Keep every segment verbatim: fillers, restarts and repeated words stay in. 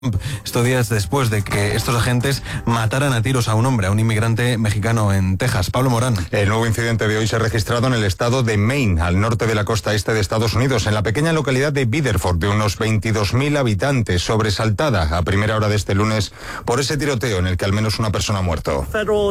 Estos días después de que estos agentes mataran a tiros a un hombre, a un inmigrante mexicano en Texas. Pablo Morán. El nuevo incidente de hoy se ha registrado en el estado de Maine, al norte de la costa este de Estados Unidos, en la pequeña localidad de Biddeford, de unos veintidós mil habitantes, sobresaltada a primera hora de este lunes por ese tiroteo en el que al menos una persona ha muerto.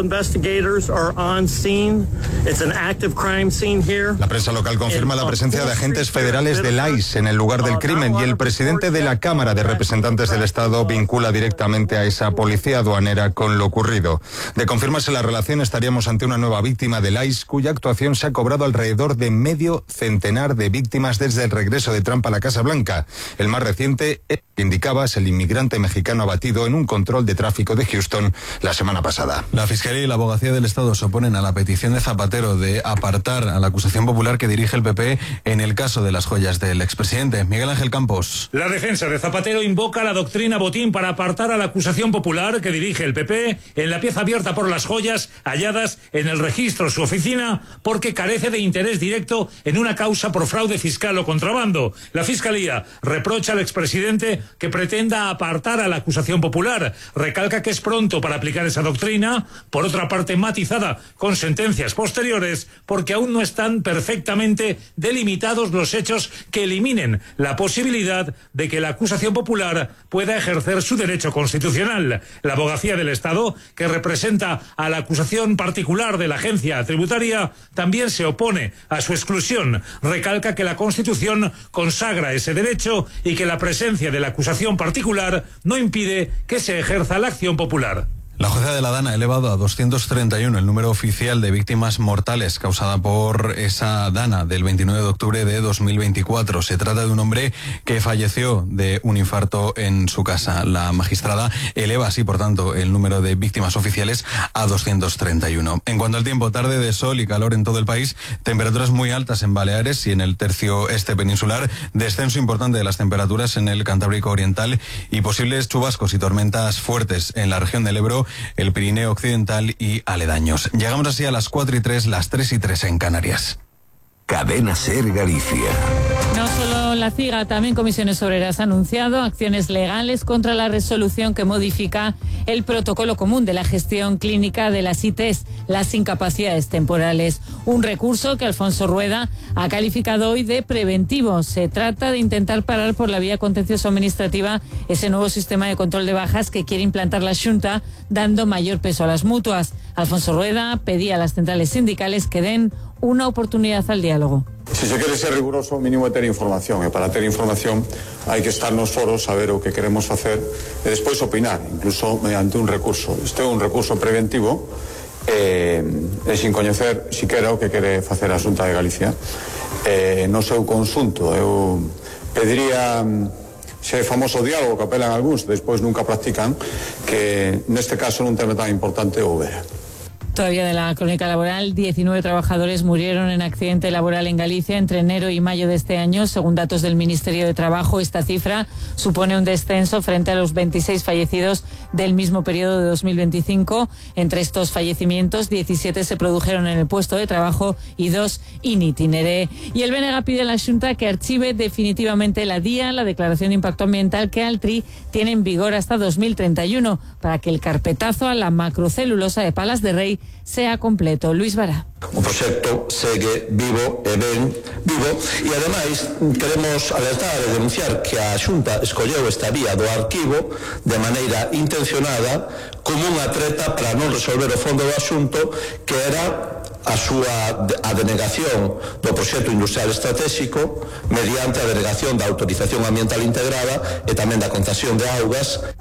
La prensa local confirma la presencia de agentes federales del I C E en el lugar del crimen y el presidente de la Cámara de Representantes del Estado vincula directamente a esa policía aduanera con lo ocurrido. De confirmarse la relación, estaríamos ante una nueva víctima del I C E, cuya actuación se ha cobrado alrededor de medio centenar de víctimas desde el regreso de Trump a la Casa Blanca. El más reciente, que indicaba, es el inmigrante mexicano abatido en un control de tráfico de Houston la semana pasada. La Fiscalía y la Abogacía del Estado se oponen a la petición de Zapatero de apartar a la acusación popular que dirige el P P en el caso de las joyas del expresidente. Miguel Ángel Campos. La defensa de Zapatero invoca la doctrina Botín para apartar a la acusación popular que dirige el P P en la pieza abierta por las joyas halladas en el registro de su oficina porque carece de interés directo en una causa por fraude fiscal o contrabando. La Fiscalía reprocha al expresidente que pretenda apartar a la acusación popular. Recalca que es pronto para aplicar esa doctrina, por otra parte matizada con sentencias posteriores, porque aún no están perfectamente delimitados los hechos que eliminen la posibilidad de que la acusación popular pueda ejercer su derecho constitucional. La Abogacía del Estado, que representa a la acusación particular de la agencia tributaria, también se opone a su exclusión. Recalca que la Constitución consagra ese derecho y que la presencia de la acusación particular no impide que se ejerza la acción popular. La jueza de la Dana ha elevado a doscientos treinta y uno el número oficial de víctimas mortales causada por esa Dana del veintinueve de octubre de dos mil veinticuatro. Se trata de un hombre que falleció de un infarto en su casa. La magistrada eleva así, por tanto, el número de víctimas oficiales a doscientos treinta y uno. En cuanto al tiempo, tarde de sol y calor en todo el país, temperaturas muy altas en Baleares y en el tercio este peninsular, descenso importante de las temperaturas en el Cantábrico Oriental y posibles chubascos y tormentas fuertes en la región del Ebro, el Pirineo Occidental y aledaños. Llegamos así a las cuatro y tres, las tres y tres en Canarias. Cadena Ser Galicia. No solo la CIGA, también Comisiones Obreras ha anunciado acciones legales contra la resolución que modifica el protocolo común de la gestión clínica de las I T S, las incapacidades temporales. Un recurso que Alfonso Rueda ha calificado hoy de preventivo. Se trata de intentar parar por la vía contencioso administrativa ese nuevo sistema de control de bajas que quiere implantar la Xunta, dando mayor peso a las mutuas. Alfonso Rueda pedía a las centrales sindicales que den una oportunidad al diálogo. Si se quere ser riguroso, mínimo é ter información, e para ter información hai que estar nos foros, saber o que queremos facer e despois opinar, incluso mediante un recurso. Este é un recurso preventivo e, e sin coñecer siquera o que quere facer a Xunta de Galicia. E, no seu conxunto, eu pediría ese famoso diálogo que apelan algúns, despois nunca practican, que neste caso nun tema tan importante houbera. Todavía de la crónica laboral, diecinueve trabajadores murieron en accidente laboral en Galicia entre enero y mayo de este año. Según datos del Ministerio de Trabajo, esta cifra supone un descenso frente a los veintiséis fallecidos del mismo periodo de dos mil veinticinco. Entre estos fallecimientos, diecisiete se produjeron en el puesto de trabajo y dos in itinere. Y el B N G pide a la Xunta que archive definitivamente la D I A, la Declaración de Impacto Ambiental, que Altri tiene en vigor hasta dos mil treinta y uno, para que el carpetazo a la macrocelulosa de Palas de Rei sea completo. Luis Vara. O proxecto segue vivo e ben vivo e ademais queremos alertar e denunciar que a Xunta escolleu esta vía do arquivo de maneira intencionada como unha treta para non resolver o fondo do asunto, que era a súa a denegación do proxecto industrial estratégico mediante a denegación da autorización ambiental integrada e tamén da concesión de augas.